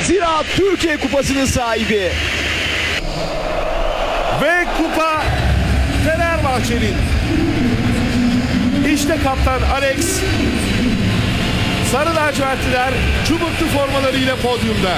Ziraat Türkiye Kupası'nın sahibi. Ve kupa Fenerbahçe'nin. İşte kaptan Alex. Sarı lacivertliler çubuklu formalarıyla podyumda.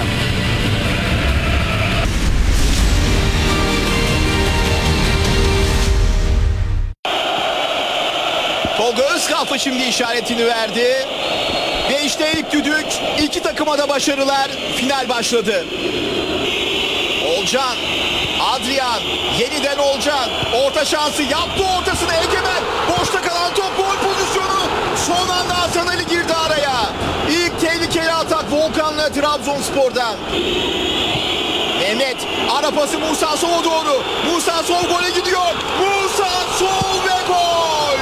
Tolga Özkalfa şimdi işaretini verdi. Ve işte ilk düdük, iki takıma da başarılar. Final başladı. Olcan, Adrian, yeniden Olcan. Orta şansı yaptı, ortasına Egemen. Boşta kalan top, gol pozisyonu. Son anda Hasan Ali girdi araya. İlk tehlikeli atak Volkan'la Trabzonspor'dan. Mehmet, ara pası Musa Sow'a doğru. Musa Sow gole gidiyor. Musa Sow ve gol.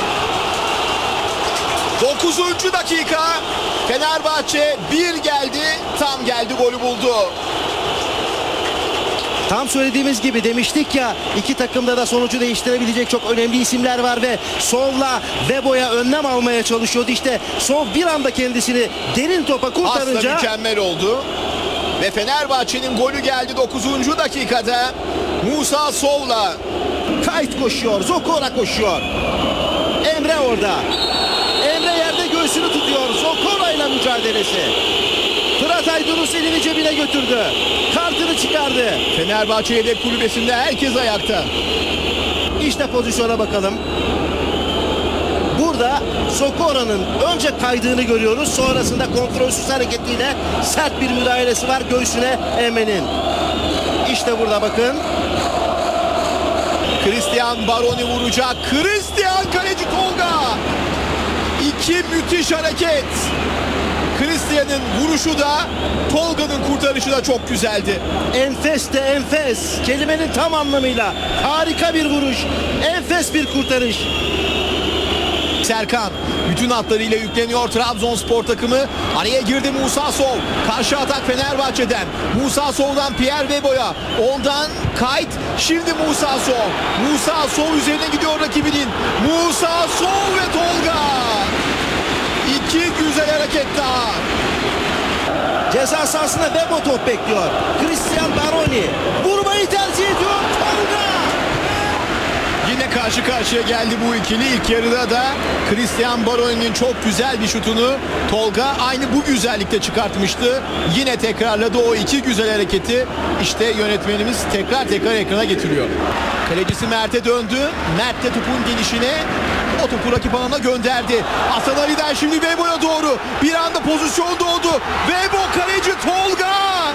9. dakika. Fenerbahçe bir geldi, tam geldi, golü buldu. Tam söylediğimiz gibi demiştik ya, iki takımda da sonucu değiştirebilecek çok önemli isimler var ve Sow'la Vebo'ya önlem almaya çalışıyordu. İşte Sow bir anda kendisini derin topa kurtarınca... Aslında mükemmel oldu. Ve Fenerbahçe'nin golü geldi 9. dakikada. Musa Sow'la. Kayıt koşuyor, Zokora koşuyor. Emre orada. Emre yerde göğsünü tutuyor. Zokora ile mücadelesi. Fırat Aydınus elini cebine götürdü. Kartını çıkardı. Fenerbahçe yedek kulübesinde herkes ayakta. İşte pozisyona bakalım. Burada Zokora'nın önce kaydığını görüyoruz. Sonrasında kontrolsüz hareketiyle sert bir müdahalesi var göğsüne Emre'nin. İşte burada bakın. Christian Baroni vuracak. Christian, kaleci Tolga. İki müthiş hareket. Christian'ın vuruşu da Tolga'nın kurtarışı da çok güzeldi. Enfes de enfes. Kelimenin tam anlamıyla. Harika bir vuruş. Enfes bir kurtarış. Serkan bütün hatlarıyla yükleniyor Trabzonspor takımı. Araya girdi Musa Sow. Karşı atak Fenerbahçe'den. Musa Sow'dan Pierre Vebo'ya. Ondan Kayt. Şimdi Musa Sow. Musa Sow üzerine gidiyor rakibinin. Musa Sow ve Tolga. İki güzel hareket daha. Ceza sahasında Vebo top bekliyor. Christian Baroni vurmayı tercih ediyor. Tolga. Yine karşı karşıya geldi bu ikili. İlk yarıda da Christian Baroni'nin çok güzel bir şutunu Tolga aynı bu güzellikte çıkartmıştı. Yine tekrarladı o iki güzel hareketi. İşte yönetmenimiz tekrar ekrana getiriyor. Kalecisi Mert'e döndü. Mert de topun gelişine o topu rakip alana gönderdi. Hasan Ali'den şimdi Vebo'ya doğru. Bir anda pozisyon doğdu. Vebo, kaleci Tolga.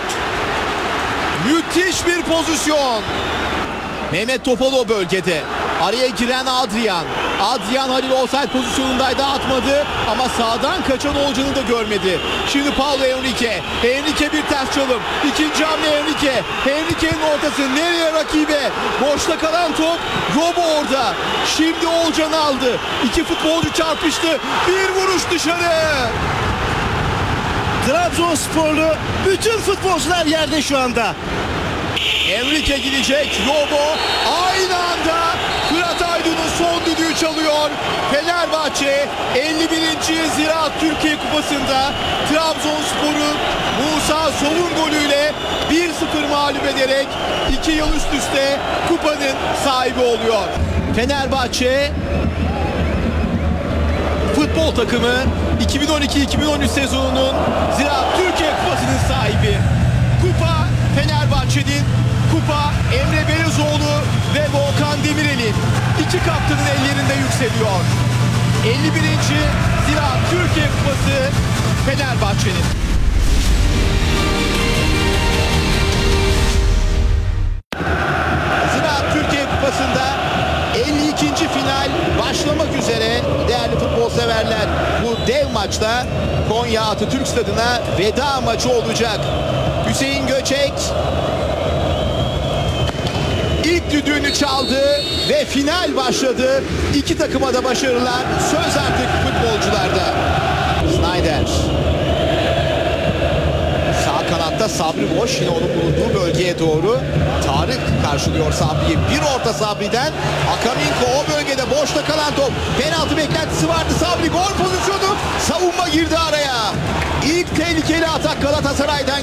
Müthiş bir pozisyon. Mehmet Topal o bölgede. Araya giren Adrian. Adrian Halil offside pozisyonundaydı, atmadı ama sağdan kaçan Olcan'ı da görmedi. Şimdi Paulo Henrique. Henrique bir ters çalım. İkinci hamle Henrique. Henrique'nin ortası nereye rakibe? Boşta kalan top. Robo orada. Şimdi Olcan aldı. İki futbolcu çarpıştı. Bir vuruş dışarı. Trabzonsporlu bütün futbolcular yerde şu anda. Henrique gidecek. Robo aynı anda Fırat Aydın'ın son düdüğü çalıyor. Fenerbahçe 51. Ziraat Türkiye Kupası'nda Trabzonspor'u Musa Sow'un golüyle 1-0 mağlup ederek 2 yıl üst üste kupanın sahibi oluyor. Fenerbahçe futbol takımı 2012-2013 sezonunun Ziraat Türkiye Kupası'nın sahibi. Kupa Fenerbahçe'nin, kupa Emre Belözoğlu ve Volkan Demirel'in. İki kaptanın ellerinde yükseliyor. 51. Ziraat Türkiye Kupası Fenerbahçe'nin. Ziraat Türkiye Kupası'nda 52. final başlamak üzere değerli futbol severler. Bu dev maçta Konya Atatürk Stadı'na veda maçı olacak. Hüseyin Göçek ilk düdüğünü çaldı ve final başladı. İki takıma da başarılar. Söz artık futbolcularda. Snyder. Sağ kanatta Sabri boş. Yine onun bulunduğu bölgeye doğru. Tarık karşılıyor Sabri'yi. Bir orta Sabri'den. Akaminko o bölgede boşta kalan top. Penaltı beklentisi vardı. Sabri gol pozisyonu. Savunma girdi araya. İlk tehlikeli atak Galatasaray'dan